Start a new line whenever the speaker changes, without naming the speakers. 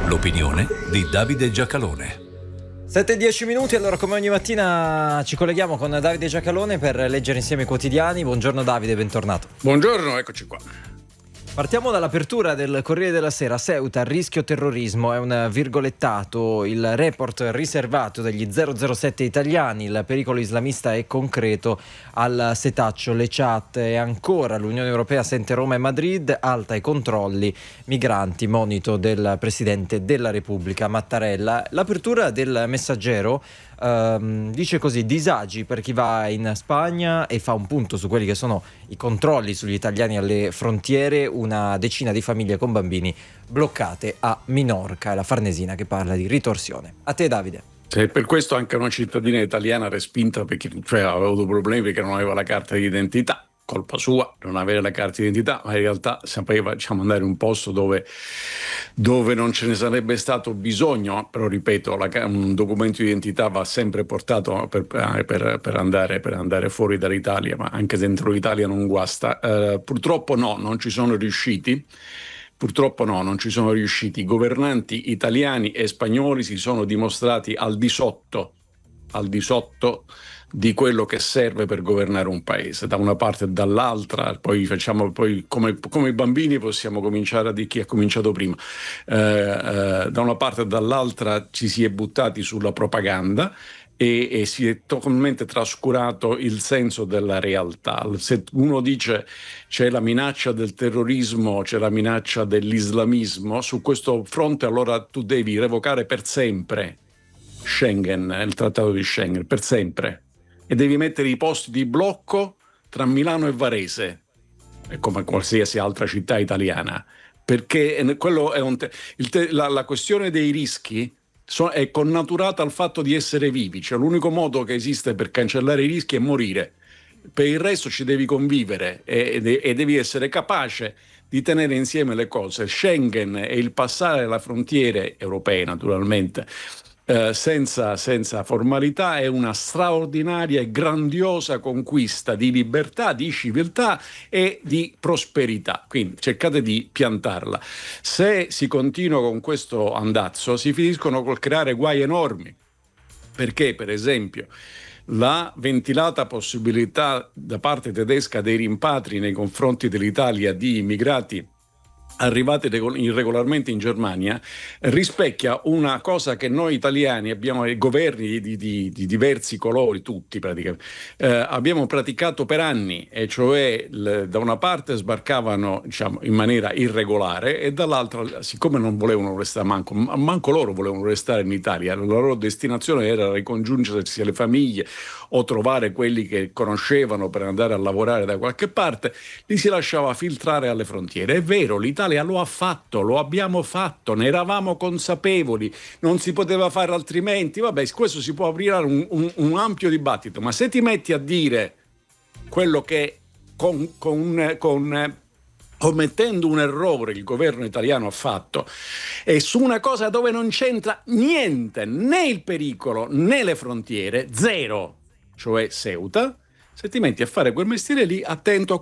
L'opinione di Davide Giacalone.
7:10 minuti, allora come ogni mattina ci colleghiamo con Davide Giacalone per leggere insieme i quotidiani. Buongiorno Davide, bentornato.
Buongiorno, eccoci qua.
Partiamo dall'apertura del Corriere della Sera. Ceuta, rischio terrorismo, è un virgolettato, il report riservato degli 007 italiani, il pericolo islamista è concreto, al setaccio le chat e ancora l'Unione Europea sente Roma e Madrid, alta i controlli, migranti, monito del Presidente della Repubblica Mattarella. L'apertura del Messaggero dice così: disagi per chi va in Spagna, e fa un punto su quelli che sono i controlli sugli italiani alle frontiere. Una decina di famiglie con bambini bloccate a Minorca. È la Farnesina che parla di ritorsione. A te Davide.
E per questo anche una cittadina italiana respinta perché aveva avuto problemi perché non aveva la carta di identità. Colpa sua non avere la carta di identità, ma in realtà sapeva andare in un posto dove non ce ne sarebbe stato bisogno. Però ripeto, un documento di identità va sempre portato per andare fuori dall'Italia, ma anche dentro l'Italia non guasta. Purtroppo non ci sono riusciti. I governanti italiani e spagnoli si sono dimostrati al di sotto di quello che serve per governare un paese, da una parte e dall'altra. Poi come i bambini possiamo cominciare di chi ha cominciato prima. Da una parte e dall'altra ci si è buttati sulla propaganda e si è totalmente trascurato il senso della realtà. Se uno dice c'è la minaccia del terrorismo, c'è la minaccia dell'islamismo, su questo fronte allora tu devi revocare per sempre Schengen, il trattato di Schengen, per sempre, e devi mettere i posti di blocco tra Milano e Varese, come qualsiasi altra città italiana, perché quello è la questione dei rischi è connaturata al fatto di essere vivi. Cioè l'unico modo che esiste per cancellare i rischi è morire. Per il resto ci devi convivere e devi essere capace di tenere insieme le cose. Schengen e il passare le frontiere europee, naturalmente, senza formalità, è una straordinaria e grandiosa conquista di libertà, di civiltà e di prosperità. Quindi cercate di piantarla. Se si continua con questo andazzo si finiscono col creare guai enormi, perché per esempio la ventilata possibilità da parte tedesca dei rimpatri nei confronti dell'Italia di immigrati arrivati irregolarmente in Germania rispecchia una cosa che noi italiani abbiamo, i governi di diversi colori, tutti praticamente, abbiamo praticato per anni, e cioè da una parte sbarcavano in maniera irregolare e dall'altra, siccome non volevano restare, manco loro volevano restare in Italia, la loro destinazione era ricongiungersi alle famiglie o trovare quelli che conoscevano per andare a lavorare da qualche parte, li si lasciava filtrare alle frontiere. È vero, l'Italia lo ha fatto, lo abbiamo fatto, ne eravamo consapevoli, non si poteva fare altrimenti. Vabbè, questo si può aprire un ampio dibattito, ma se ti metti a dire quello che commettendo un errore il governo italiano ha fatto, e su una cosa dove non c'entra niente, né il pericolo né le frontiere, zero, cioè Ceuta, se ti metti a fare quel mestiere lì, attento